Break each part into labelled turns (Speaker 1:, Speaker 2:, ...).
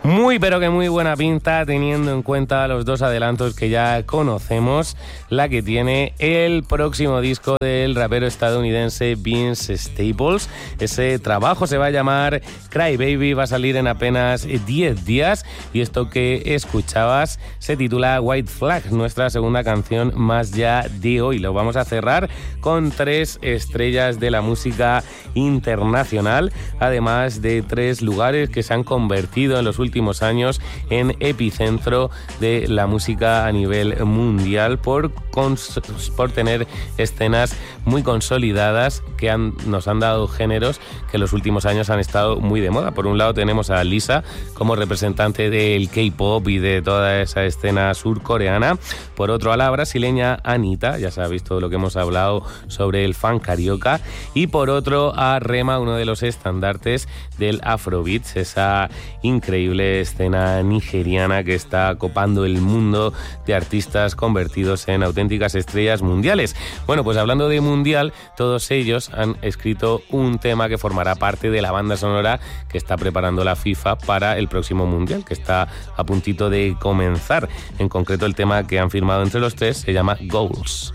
Speaker 1: Muy pero que muy buena pinta, teniendo en cuenta los dos adelantos que ya conocemos, la que tiene el próximo disco del rapero estadounidense Vince Staples. Ese trabajo se va a llamar Cry Baby, va a salir en apenas 10 días y esto que escuchabas se titula White Flag, nuestra segunda canción más ya de hoy. Lo vamos a cerrar con 3 estrellas de la música internacional, además de 3 lugares que se han convertido en los últimos años en epicentro de la música a nivel mundial por tener escenas muy consolidadas que nos han dado géneros que en los últimos años han estado muy de moda. Por un lado tenemos a Lisa como representante del K-pop y de toda esa escena surcoreana. Por otro, a la brasileña Anitta, ya sabéis todo lo que hemos hablado sobre el funk carioca. Y por otro, a Rema, uno de los estandartes del Afrobeats, esa increíble escena nigeriana que está copando el mundo de artistas convertidos en auténticas estrellas mundiales. Bueno, pues hablando de mundial, todos ellos han escrito un tema que formará parte de la banda sonora que está preparando la FIFA para el próximo mundial, que está a puntito de comenzar. En concreto, el tema que han firmado entre los 3 se llama Goals.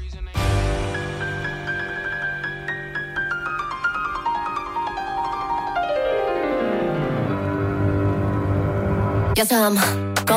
Speaker 2: Yes,